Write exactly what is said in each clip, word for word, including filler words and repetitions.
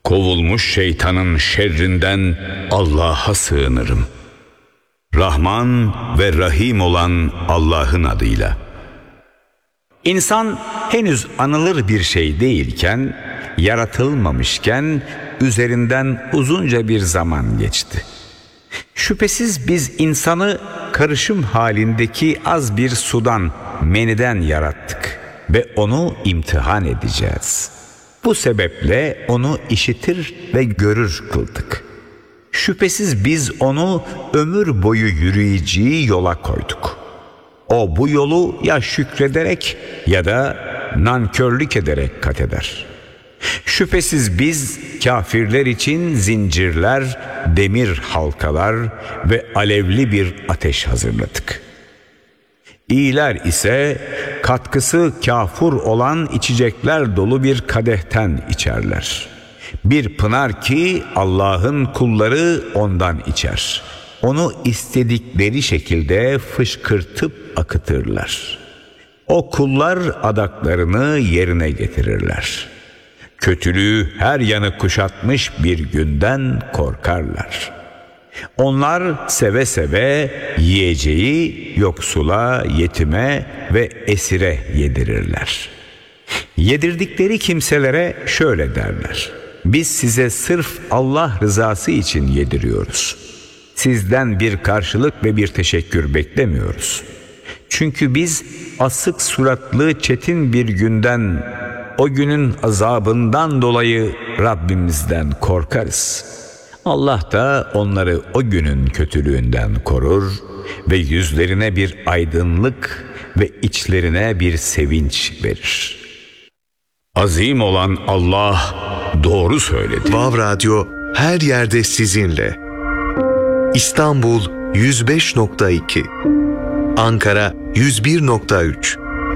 Kovulmuş şeytanın şerrinden Allah'a sığınırım. Rahman ve Rahim olan Allah'ın adıyla. İnsan henüz anılır bir şey değilken, yaratılmamışken üzerinden uzunca bir zaman geçti. Şüphesiz biz insanı karışım halindeki az bir sudan, meniden yarattık ve onu imtihan edeceğiz. Bu sebeple onu işitir ve görür kıldık. Şüphesiz biz onu ömür boyu yürüyeceği yola koyduk. O bu yolu ya şükrederek ya da nankörlük ederek kat eder. Şüphesiz biz kafirler için zincirler, demir halkalar ve alevli bir ateş hazırladık. İyiler ise katkısı kafur olan içecekler dolu bir kadehten içerler. Bir pınar ki Allah'ın kulları ondan içer. Onu istedikleri şekilde fışkırtıp akıtırlar. O kullar adaklarını yerine getirirler. Kötülüğü her yanı kuşatmış bir günden korkarlar. Onlar seve seve yiyeceği yoksula, yetime ve esire yedirirler. Yedirdikleri kimselere şöyle derler: biz size sırf Allah rızası için yediriyoruz. Sizden bir karşılık ve bir teşekkür beklemiyoruz. Çünkü biz asık suratlı çetin bir günden, o günün azabından dolayı Rabbimizden korkarız. Allah da onları o günün kötülüğünden korur ve yüzlerine bir aydınlık ve içlerine bir sevinç verir. Azim olan Allah doğru söyledi. Vav Radyo her yerde sizinle. İstanbul yüz beş nokta iki, Ankara yüz bir nokta üç,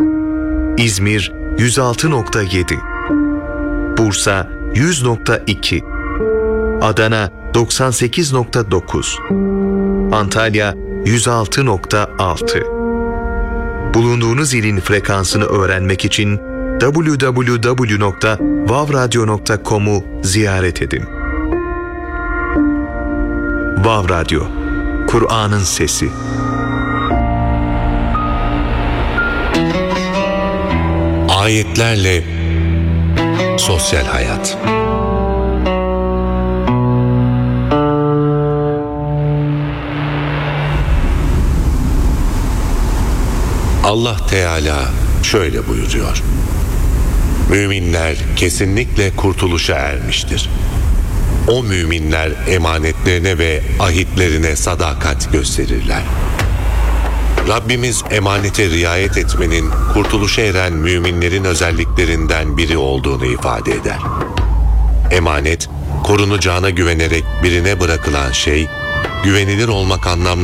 İzmir yüz altı nokta yedi, Bursa yüz nokta iki, Adana doksan sekiz nokta dokuz, Antalya yüz altı nokta altı. Bulunduğunuz ilin frekansını öğrenmek için double-u double-u double-u nokta vav radyo nokta com'u ziyaret edin. Vav Radyo, Kur'an'ın sesi. Ayetlerle sosyal hayat. Allah Teala şöyle buyuruyor: müminler kesinlikle kurtuluşa ermiştir. O müminler emanetlerine ve ahitlerine sadakat gösterirler. Rabbimiz emanete riayet etmenin kurtuluşa eren müminlerin özelliklerinden biri olduğunu ifade eder. Emanet, korunacağına güvenerek birine bırakılan şey, güvenilir olmak anlamına